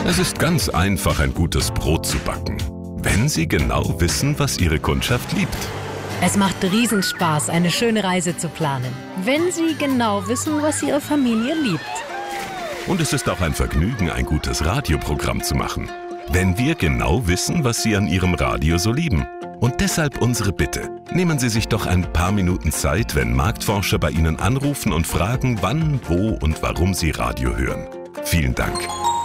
Es ist ganz einfach, ein gutes Brot zu backen, wenn Sie genau wissen, was Ihre Kundschaft liebt. Es macht Riesenspaß, eine schöne Reise zu planen, wenn Sie genau wissen, was Ihre Familie liebt. Und es ist auch ein Vergnügen, ein gutes Radioprogramm zu machen, wenn wir genau wissen, was Sie an Ihrem Radio so lieben. Und deshalb unsere Bitte. Nehmen Sie sich doch ein paar Minuten Zeit, wenn Marktforscher bei Ihnen anrufen und fragen, wann, wo und warum Sie Radio hören. Vielen Dank.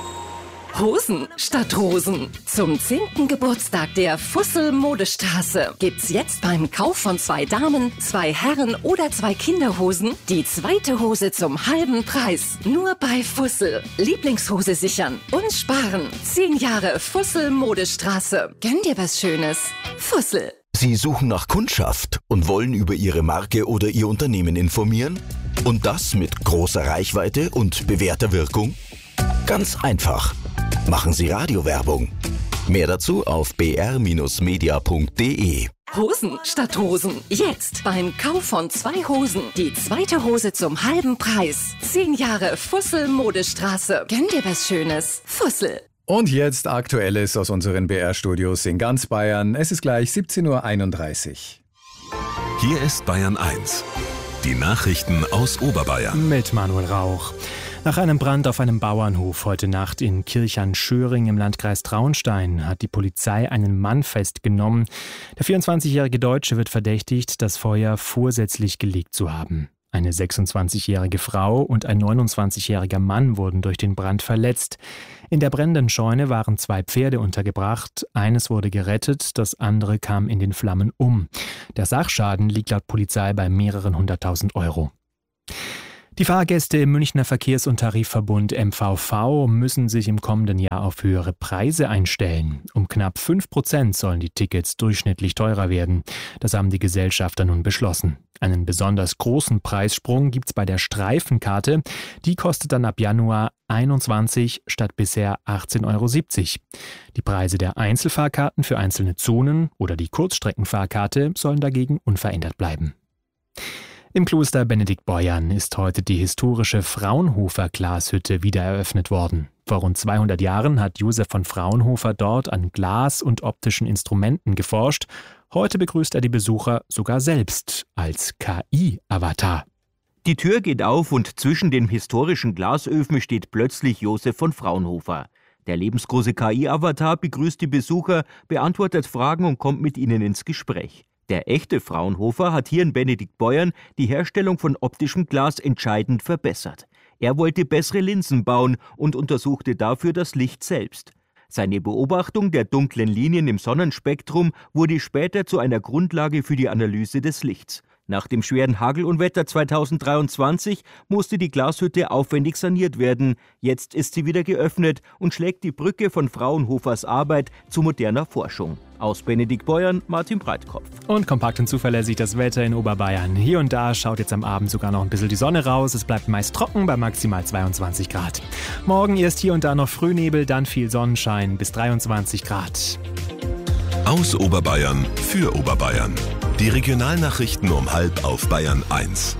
Hosen statt Rosen. Zum 10. Geburtstag der Fussel Modestraße gibt's jetzt beim Kauf von 2 Damen, 2 Herren oder 2 Kinderhosen die zweite Hose zum halben Preis. Nur bei Fussel. Lieblingshose sichern und sparen. 10 Jahre Fussel Modestraße. Gönn dir was Schönes. Fussel. Sie suchen nach Kundschaft und wollen über Ihre Marke oder Ihr Unternehmen informieren? Und das mit großer Reichweite und bewährter Wirkung? Ganz einfach. Machen Sie Radiowerbung. Mehr dazu auf br-media.de. Hosen statt Rosen. Jetzt beim Kauf von 2 Hosen die zweite Hose zum halben Preis. 10 Jahre Fussel Modestraße. Gönn dir was Schönes. Fussel. Und jetzt Aktuelles aus unseren BR-Studios in ganz Bayern. Es ist gleich 17:31 Uhr. Hier ist Bayern 1. Die Nachrichten aus Oberbayern. Mit Manuel Rauch. Nach einem Brand auf einem Bauernhof heute Nacht in Kirchern-Schöring im Landkreis Traunstein hat die Polizei einen Mann festgenommen. Der 24-jährige Deutsche wird verdächtigt, das Feuer vorsätzlich gelegt zu haben. Eine 26-jährige Frau und ein 29-jähriger Mann wurden durch den Brand verletzt. In der brennenden Scheune waren 2 Pferde untergebracht. Eines wurde gerettet, das andere kam in den Flammen um. Der Sachschaden liegt laut Polizei bei mehreren 100.000 Euro. Die Fahrgäste im Münchner Verkehrs- und Tarifverbund MVV müssen sich im kommenden Jahr auf höhere Preise einstellen. Um knapp 5% sollen die Tickets durchschnittlich teurer werden. Das haben die Gesellschafter nun beschlossen. Einen besonders großen Preissprung gibt's bei der Streifenkarte. Die kostet dann ab Januar 21 statt bisher 18,70 Euro. Die Preise der Einzelfahrkarten für einzelne Zonen oder die Kurzstreckenfahrkarte sollen dagegen unverändert bleiben. Im Kloster Benediktbeuern ist heute die historische Fraunhofer-Glashütte wieder eröffnet worden. Vor rund 200 Jahren hat Josef von Fraunhofer dort an Glas und optischen Instrumenten geforscht. Heute begrüßt er die Besucher sogar selbst als KI-Avatar. Die Tür geht auf und zwischen den historischen Glasöfen steht plötzlich Josef von Fraunhofer. Der lebensgroße KI-Avatar begrüßt die Besucher, beantwortet Fragen und kommt mit ihnen ins Gespräch. Der echte Fraunhofer hat hier in Benediktbeuern die Herstellung von optischem Glas entscheidend verbessert. Er wollte bessere Linsen bauen und untersuchte dafür das Licht selbst. Seine Beobachtung der dunklen Linien im Sonnenspektrum wurde später zu einer Grundlage für die Analyse des Lichts. Nach dem schweren Hagelunwetter 2023 musste die Glashütte aufwendig saniert werden. Jetzt ist sie wieder geöffnet und schlägt die Brücke von Fraunhofers Arbeit zu moderner Forschung. Aus Benediktbeuern, Martin Breitkopf. Und kompakt und zuverlässig das Wetter in Oberbayern. Hier und da schaut jetzt am Abend sogar noch ein bisschen die Sonne raus. Es bleibt meist trocken bei maximal 22 Grad. Morgen erst hier und da noch Frühnebel, dann viel Sonnenschein bis 23 Grad. Aus Oberbayern für Oberbayern. Die Regionalnachrichten um 12:30 auf Bayern 1.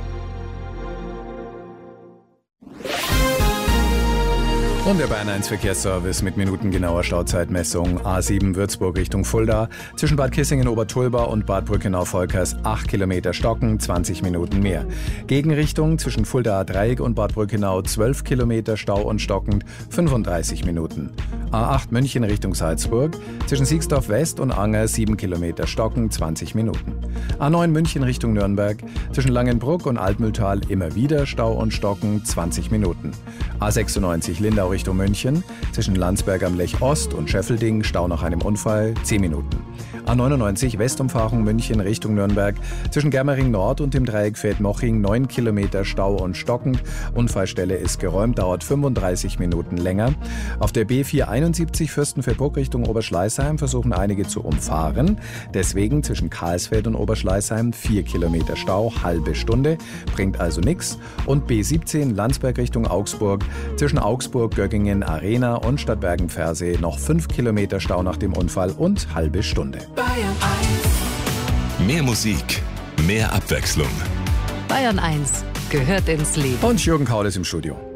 Und der Bayern 1 Verkehrsservice mit minutengenauer Stauzeitmessung. A7 Würzburg Richtung Fulda. Zwischen Bad Kissingen-Obertulba und Bad Brückenau-Volkers 8 Kilometer stocken, 20 Minuten mehr. Gegenrichtung zwischen Fulda-Dreieck und Bad Brückenau 12 Kilometer Stau und stockend, 35 Minuten. A8 München Richtung Salzburg. Zwischen Siegsdorf West und Anger 7 Kilometer stocken, 20 Minuten. A9 München Richtung Nürnberg. Zwischen Langenbruck und Altmühltal immer wieder Stau und stocken, 20 Minuten. A96 Lindau Richtung München. Zwischen Landsberg am Lech Ost und Scheffelding Stau nach einem Unfall, 10 Minuten. A99 Westumfahrung München Richtung Nürnberg. Zwischen Germering Nord und dem Dreieck Feldmoching 9 Kilometer Stau und stockend. Unfallstelle ist geräumt, dauert 35 Minuten länger. Auf der B471 Fürstenfeldbruck Richtung Oberschleißheim versuchen einige zu umfahren. Deswegen zwischen Karlsfeld und Oberschleißheim 4 Kilometer Stau, halbe Stunde. Bringt also nichts. Und B17 Landsberg Richtung Augsburg. Zwischen Augsburg, Göggingen, Arena und Stadtbergen-Pfersee noch 5 Kilometer Stau nach dem Unfall und halbe Stunde. Bayern 1. Mehr Musik, mehr Abwechslung. Bayern 1 gehört ins Leben. Und Jürgen Kaul ist im Studio.